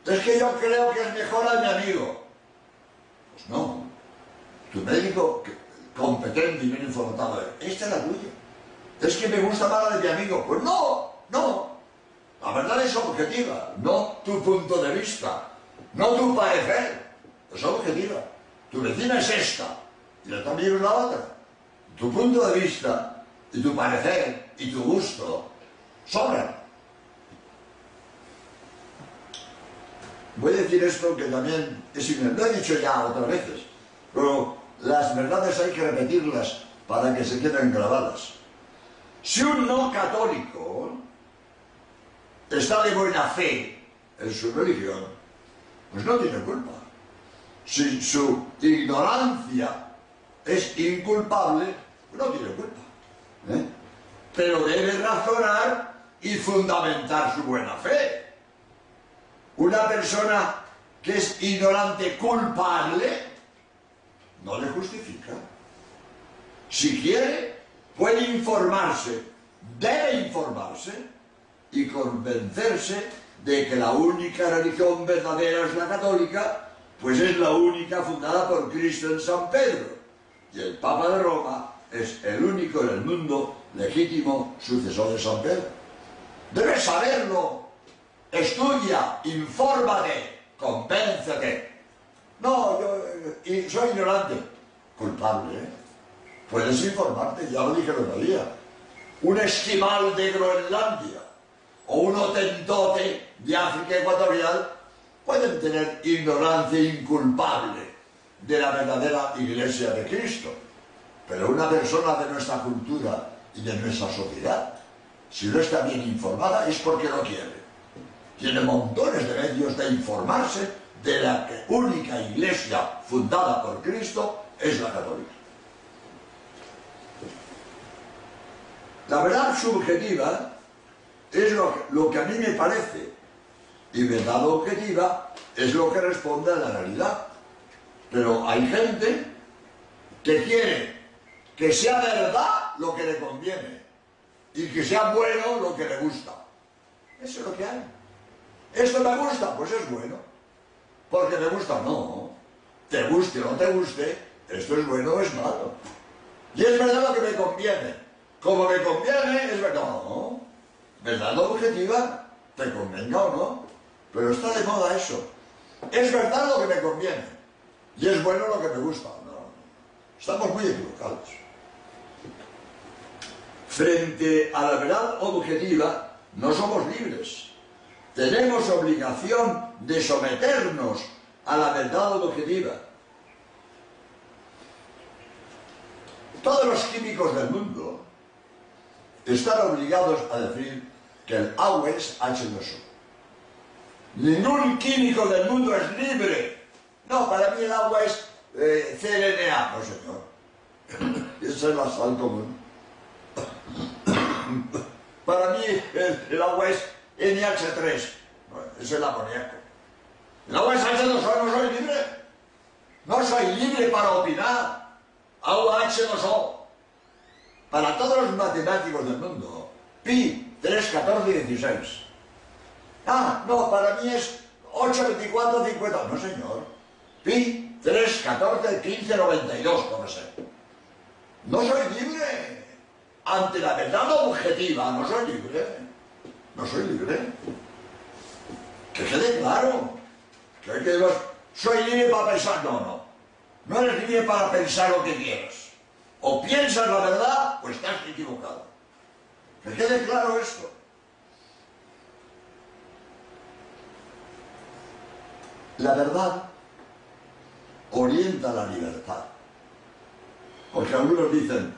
Es que yo creo que es mejor a mi amigo. Pues no. Tu médico competente y bien informado, esta es la tuya. Es que me gusta más la de mi amigo. Pues no, no. La verdad es objetiva, no tu punto de vista, no tu parecer. Es objetiva. Tu vecina es esta y la también es la otra. Tu punto de vista y tu parecer y tu gusto sobran. Voy a decir esto que también lo he dicho ya otras veces, pero las verdades hay que repetirlas para que se queden grabadas. Si un no católico está de buena fe en su religión, pues no tiene culpa. Si su ignorancia es inculpable, pues no tiene culpa. Pero debe razonar y fundamentar su buena fe. Una persona que es ignorante culpable no le justifica. Si quiere, puede informarse, debe informarse y convencerse de que la única religión verdadera es la católica, pues es la única fundada por Cristo en San Pedro. Y el Papa de Roma es el único en el mundo legítimo sucesor de San Pedro. Debes saberlo. Estudia, infórmate, convéncete. No, yo soy ignorante. Culpable, ¿eh? Puedes informarte, ya lo dije el otro día. Un esquimal de Groenlandia o un hotentote de África Ecuatorial pueden tener ignorancia inculpable de la verdadera Iglesia de Cristo. Pero una persona de nuestra cultura y de nuestra sociedad, si no está bien informada, es porque no quiere. Tiene montones de medios de informarse de la única iglesia fundada por Cristo es la católica. La verdad subjetiva es lo que a mí me parece, y verdad objetiva es lo que responde a la realidad. Pero hay gente que quiere que sea verdad lo que le conviene y que sea bueno lo que le gusta. Eso es lo que hay. ¿Esto me gusta? Pues es bueno. Porque me gusta, no. Te guste o no te guste, esto es bueno o es malo. Y es verdad lo que me conviene. Como me conviene, es verdad. No. Verdad objetiva, te convenga o no. Pero está de moda eso. Es verdad lo que me conviene. Y es bueno lo que me gusta. No. Estamos muy equivocados. Frente a la verdad objetiva, no somos libres. Tenemos obligación de someternos a la verdad objetiva. Todos los químicos del mundo están obligados a decir que el agua es H2O. Ningún químico del mundo es libre. No, para mí el agua es CLNA. No, señor. Esa es la sal común. Para mí el agua es NH3. Bueno, ese es el amoníaco. El agua es H2O, no soy libre. No soy libre para opinar. Agua H2O. Para todos los matemáticos del mundo, pi 3, 14 y 16. Ah, no, para mí es 8, 24, 50. No, señor. Pi 3, 14, 15, 92, como sé. No soy libre. Ante la verdad objetiva, no soy libre. No soy libre. Que quede claro. Soy libre para pensar. No, no. No eres libre para pensar lo que quieras. O piensas la verdad o estás equivocado. Que quede claro esto. La verdad orienta la libertad. Porque algunos dicen,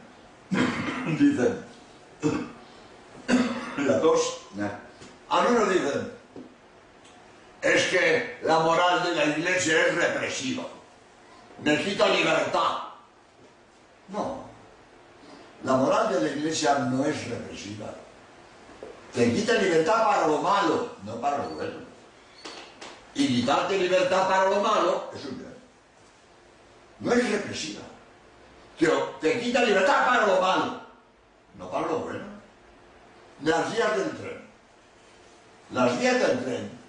la tos, algunos dicen, es que la moral de la iglesia es represiva, me quita libertad. No, la moral de la iglesia no es represiva, te quita libertad para lo malo, no para lo bueno. Y quitarte libertad para lo malo es un bien. No es represiva. Te quita libertad para lo malo, no para lo bueno. Las vías del tren. Las vías del tren